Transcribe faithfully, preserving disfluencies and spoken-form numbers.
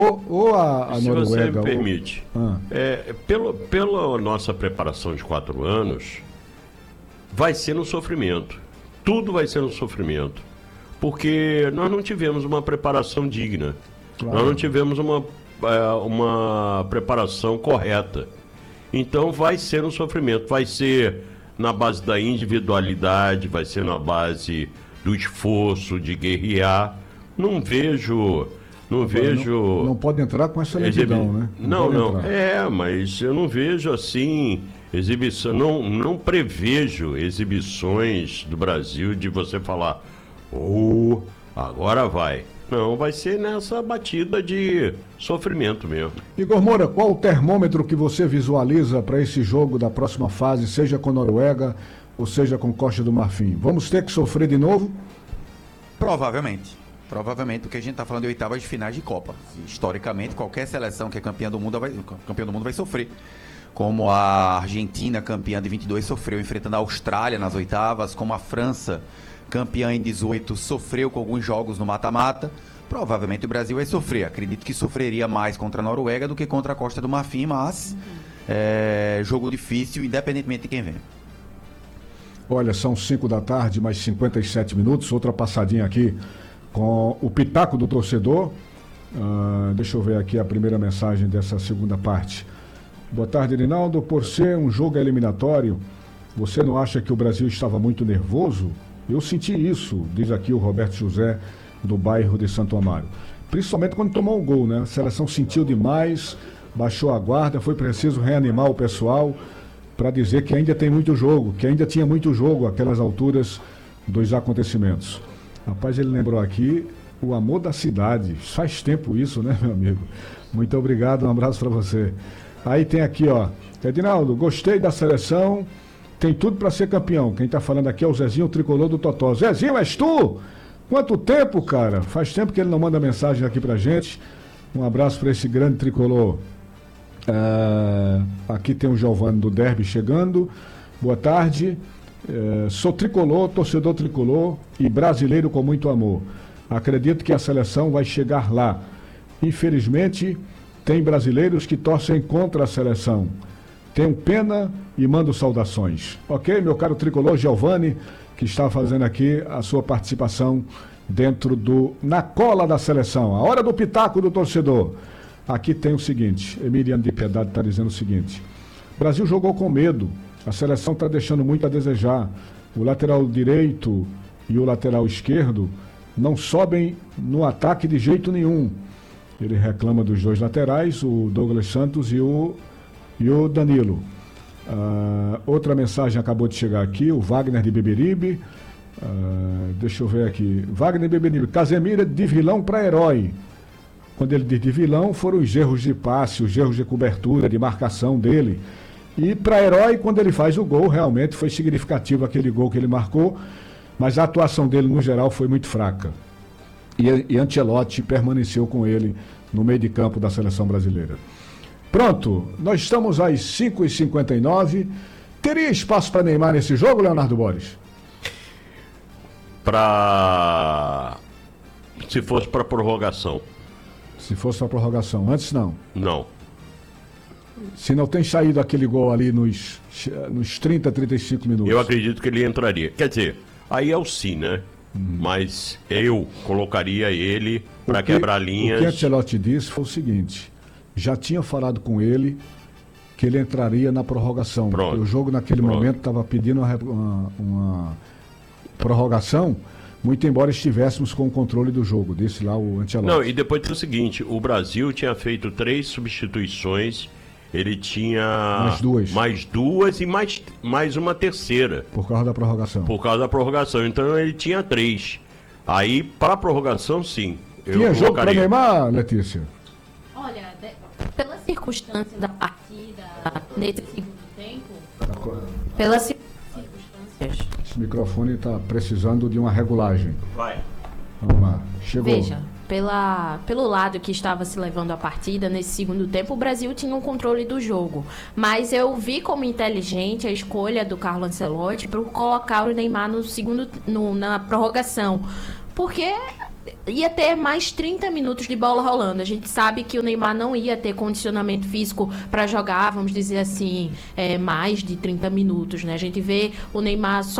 ou, ou a, a Se Noruega... você me ou... permite, Ah. é, pelo, pela nossa preparação de quatro anos, vai ser no sofrimento. Tudo vai ser no sofrimento. Porque nós não tivemos uma preparação digna. Claro. Nós não tivemos uma, uma preparação correta. Então vai ser no sofrimento. Vai ser na base da individualidade, vai ser na base do esforço de guerrear. Não vejo... Não vejo... Não, não pode entrar com essa lentidão, exibi... né? Não, não. não. É, mas eu não vejo assim... Exibição, não, não prevejo exibições do Brasil de você falar, oh, agora vai. Não, vai ser nessa batida de sofrimento mesmo. Igor Moura, qual o termômetro que você visualiza para esse jogo da próxima fase, seja com Noruega ou seja com Costa do Marfim? Vamos ter que sofrer de novo? Provavelmente. Provavelmente, porque a gente está falando de oitavas de finais de Copa. Historicamente, qualquer seleção que é campeã do mundo vai, campeão do mundo vai sofrer. Como a Argentina, campeã de vinte e dois, sofreu enfrentando a Austrália nas oitavas, como a França, campeã em dezoito, sofreu com alguns jogos no mata-mata. Provavelmente o Brasil vai sofrer. Acredito que sofreria mais contra a Noruega do que contra a Costa do Marfim, mas é jogo difícil, independentemente de quem vem. Olha, são cinco da tarde, mais cinquenta e sete minutos. Outra passadinha aqui com o pitaco do torcedor. Uh, deixa eu ver aqui a primeira mensagem dessa segunda parte. Boa tarde, Rinaldo. Por ser um jogo eliminatório, você não acha que o Brasil estava muito nervoso? Eu senti isso, diz aqui o Roberto José, do bairro de Santo Amaro. Principalmente quando tomou o gol, né? A seleção sentiu demais, baixou a guarda, foi preciso reanimar o pessoal para dizer que ainda tem muito jogo, que ainda tinha muito jogo àquelas alturas dos acontecimentos. Rapaz, ele lembrou aqui o amor da cidade. Faz tempo isso, né, meu amigo? Muito obrigado, um abraço para você. Aí tem aqui, ó, Edinaldo, gostei da seleção, tem tudo para ser campeão. Quem tá falando aqui é o Zezinho, o tricolor do Totó. Zezinho, és tu? Quanto tempo, cara? Faz tempo que ele não manda mensagem aqui pra gente. Um abraço para esse grande tricolor. Uh, aqui tem o Giovanni do Derby chegando. Boa tarde. Uh, sou tricolor, torcedor tricolor e brasileiro com muito amor. Acredito que a seleção vai chegar lá. Infelizmente... tem brasileiros que torcem contra a seleção. Tenho pena e mando saudações. Ok, meu caro tricolor Giovanni, que está fazendo aqui a sua participação dentro do Na Cola da Seleção. A hora do pitaco do torcedor. Aqui tem o seguinte, Emiliano de Piedade está dizendo o seguinte. O Brasil jogou com medo. A seleção está deixando muito a desejar. O lateral direito e o lateral esquerdo não sobem no ataque de jeito nenhum. Ele reclama dos dois laterais, o Douglas Santos e o, e o Danilo. Uh, outra mensagem acabou de chegar aqui, o Wagner de Beberibe. Uh, deixa eu ver aqui. Wagner de Beberibe, Casemiro de vilão para herói. Quando ele diz de vilão, foram os erros de passe, os erros de cobertura, de marcação dele. E para herói, quando ele faz o gol, realmente foi significativo aquele gol que ele marcou, mas a atuação dele, no geral, foi muito fraca. E, e Ancelotti permaneceu com ele no meio de campo da seleção brasileira. Pronto, nós estamos às cinco e cinquenta e nove. Teria espaço para Neymar nesse jogo, Leonardo Borges? Para... Se fosse para prorrogação. Se fosse para prorrogação. Antes, não? Não. Se não tem saído aquele gol ali nos, nos trinta, trinta e cinco minutos. Eu acredito que ele entraria. Quer dizer, aí é o sim, né? Hum. Mas eu colocaria ele para quebrar linhas. O que Ancelotti disse foi o seguinte: já tinha falado com ele que ele entraria na prorrogação. O jogo naquele Pronto. momento estava pedindo uma, uma, uma prorrogação, muito embora estivéssemos com o controle do jogo, disse lá o Ancelotti. Não, e depois tem o seguinte: o Brasil tinha feito três substituições. Ele tinha mais duas, mais duas e mais, mais uma terceira. Por causa da prorrogação. Por causa da prorrogação. Então ele tinha três. Aí, para a prorrogação, sim. Eu tinha jogo para Neymar, Letícia? Olha, de, pela circunstância da partida, nesse segundo tempo, tá pelas circunstâncias... Esse microfone está precisando de uma regulagem. Vai. Vamos lá. Chegou. Veja. Pela, pelo lado que estava se levando a partida, nesse segundo tempo, o Brasil tinha um controle do jogo. Mas eu vi como inteligente a escolha do Carlo Ancelotti para colocar o Neymar no segundo, no, na prorrogação. Porque ia ter mais trinta minutos de bola rolando. A gente sabe que o Neymar não ia ter condicionamento físico para jogar, vamos dizer assim, é, mais de trinta minutos, né? A gente vê o Neymar só